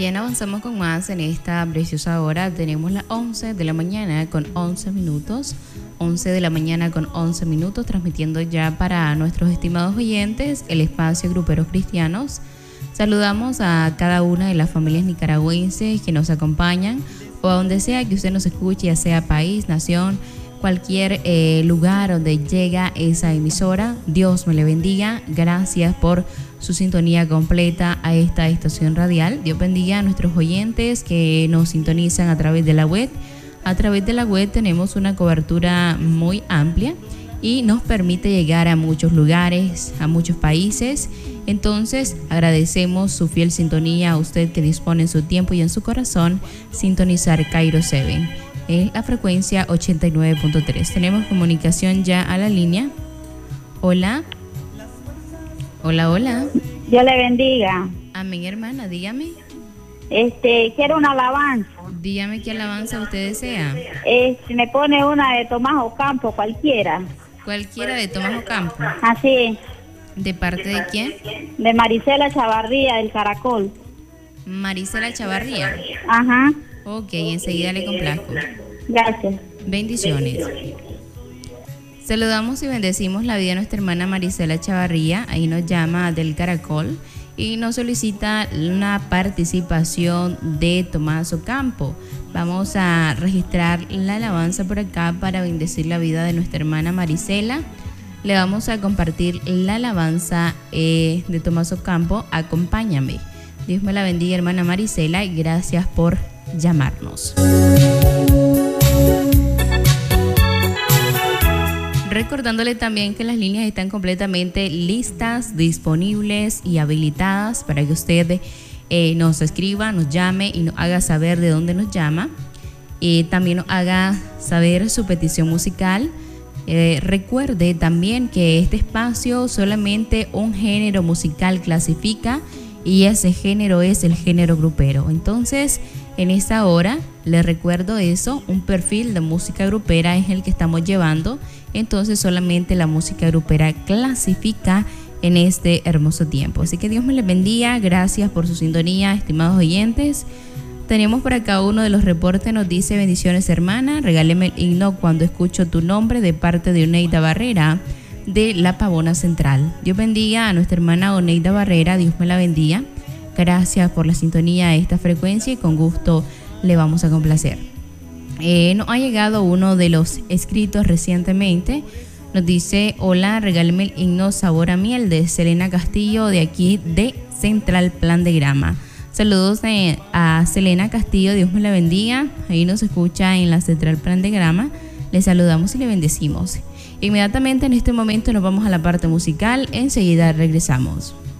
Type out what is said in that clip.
Bien, avanzamos con más en esta preciosa hora. Tenemos las 11 de la mañana con 11 minutos. 11 de la mañana con 11 minutos, transmitiendo ya para nuestros estimados oyentes el espacio Gruperos Cristianos. Saludamos a cada una de las familias nicaragüenses que nos acompañan o a donde sea que usted nos escuche, ya sea país, nación, cualquier lugar donde llega esa emisora. Dios me le bendiga. Gracias por su sintonía completa a esta estación radial. Dios bendiga a nuestros oyentes que nos sintonizan a través de la web. A través de la web tenemos una cobertura muy amplia y nos permite llegar a muchos lugares, a muchos países. Entonces agradecemos su fiel sintonía a usted que dispone en su tiempo y en su corazón sintonizar Cairo 7 en la frecuencia 89.3. Tenemos comunicación ya a la línea. Hola. Hola, hola. Dios le bendiga. Amén, hermana, dígame. Quiero una alabanza. Dígame qué alabanza usted desea. Si me pone una de Tomás Ocampo, cualquiera. Cualquiera de Tomás Ocampo. Así. ¿De parte de quién? De Marisela Chavarría, del Caracol. Marisela Chavarría. Ajá. Ok, enseguida le complazco. Gracias. Bendiciones. Saludamos y bendecimos la vida de nuestra hermana Marisela Chavarría. Ahí nos llama del Caracol y nos solicita una participación de Tomás Ocampo. Vamos a registrar la alabanza por acá para bendecir la vida de nuestra hermana Marisela. Le vamos a compartir la alabanza de Tomás Ocampo, Acompáñame. Dios me la bendiga, hermana Marisela, y gracias por llamarnos. Recordándole también que las líneas están completamente listas, disponibles y habilitadas para que usted nos escriba, nos llame y nos haga saber de dónde nos llama. También nos haga saber su petición musical. Recuerde también que este espacio solamente un género musical clasifica y ese género es el género grupero. Entonces, en esta hora, le recuerdo eso, un perfil de música grupera es el que estamos llevando. Entonces solamente la música grupera clasifica en este hermoso tiempo. Así que Dios me les bendiga. Gracias por su sintonía, estimados oyentes. Tenemos por acá uno de los reportes, nos dice: bendiciones, hermana, regáleme el himno Cuando escucho tu nombre, de parte de Oneida Barrera de La Pavona Central. Dios bendiga a nuestra hermana Oneida Barrera, Dios me la bendiga. Gracias por la sintonía a esta frecuencia y con gusto le vamos a complacer. Nos ha llegado uno de los escritos recientemente. Nos dice: hola, regáleme el himno Sabor a Miel, de Selena Castillo, de aquí de Central Plan de Grama. Saludos a Selena Castillo, Dios me la bendiga. Ahí nos escucha en la Central Plan de Grama. Le saludamos y le bendecimos. Inmediatamente en este momento nos vamos a la parte musical. Enseguida regresamos.